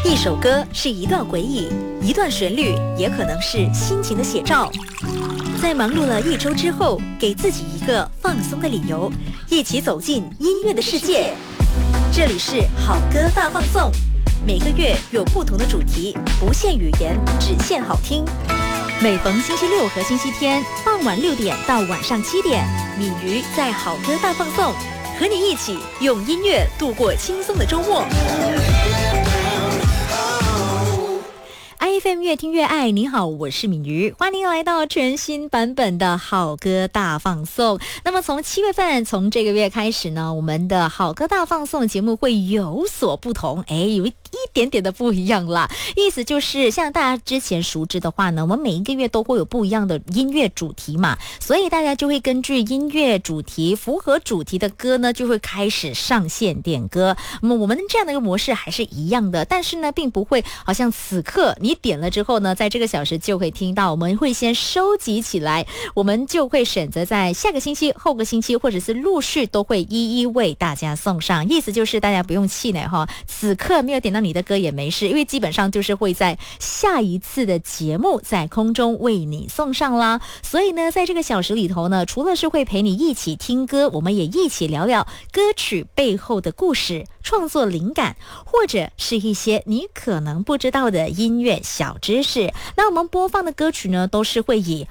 一首歌是一段回忆，一段旋律也可能是心情的写照。在忙碌了一周之后，给自己一个放松的理由，一起走进音乐的世界。这里是好歌大放送，每个月有不同的主题，不限语言，只限好听。每逢星期六和星期天傍晚6点到晚上7点，敏瑜在好歌大放送，和你一起用音乐度过轻松的周末。IFM 越听越爱，你好，我是敏瑜，欢迎来到全新版本的好歌大放送。那么从7月份，从这个月开始呢，我们的好歌大放送节目会有所不同，有一点点的不一样啦。意思就是像大家之前熟知的话呢，我们每一个月都会有不一样的音乐主题嘛，所以大家就会根据音乐主题符合主题的歌呢，就会开始上线点歌。那么我们这样的一个模式还是一样的，但是呢并不会好像此刻你点了之后呢，在这个小时就会听到，我们会先收集起来，我们就会选择在下个星期、后个星期或者是陆续都会一一为大家送上。意思就是大家不用气馁哈，此刻没有点到你的歌也没事，因为基本上就是会在下一次的节目在空中为你送上啦。所以呢，在这个小时里头呢，除了是会陪你一起听歌，我们也一起聊聊歌曲背后的故事、创作灵感，或者是一些你可能不知道的音乐小知识。那我们播放的歌曲呢，都是会以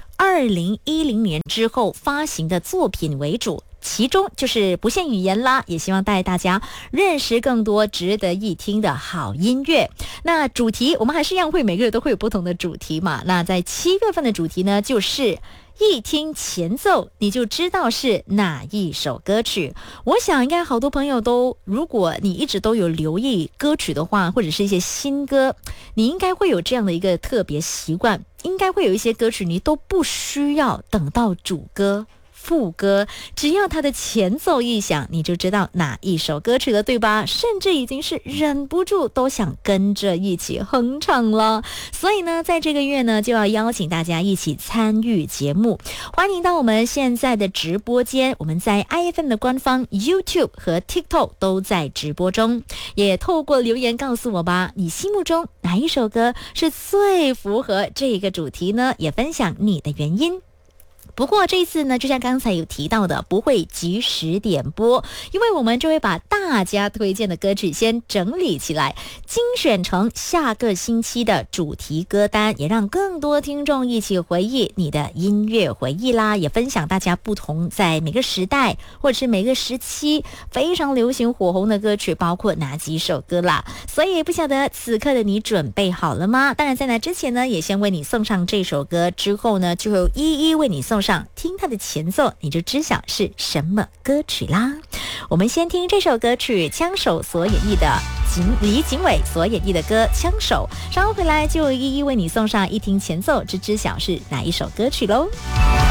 2010年之后发行的作品为主，其中就是不限语言啦，也希望带大家认识更多值得一听的好音乐。那主题我们还是一样会每个月都会有不同的主题嘛。那在7月份的主题呢，就是一听前奏你就知道是哪一首歌曲。我想应该好多朋友都，如果你一直都有留意歌曲的话，或者是一些新歌，你应该会有这样的一个特别习惯，应该会有一些歌曲你都不需要等到主歌副歌，只要它的前奏一响，你就知道哪一首歌曲了，对吧？甚至已经是忍不住都想跟着一起哼唱了。所以呢，在这个月呢，就要邀请大家一起参与节目，欢迎到我们现在的直播间，我们在 IFM 的官方 YouTube 和 TikTok 都在直播中，也透过留言告诉我吧，你心目中哪一首歌是最符合这个主题呢？也分享你的原因。不过这一次呢，就像刚才有提到的，不会及时点播，因为我们就会把大家推荐的歌曲先整理起来，精选成下个星期的主题歌单，也让更多听众一起回忆你的音乐回忆啦，也分享大家不同在每个时代或者是每个时期非常流行火红的歌曲包括哪几首歌啦。所以不晓得此刻的你准备好了吗？当然在那之前呢，也先为你送上这首歌，之后呢就会一一为你送上听它的前奏，你就知晓是什么歌曲啦。我们先听这首歌曲，枪手所演绎的李景伟所演绎的歌《枪手》，稍后回来就一一为你送上一听前奏，知晓是哪一首歌曲喽。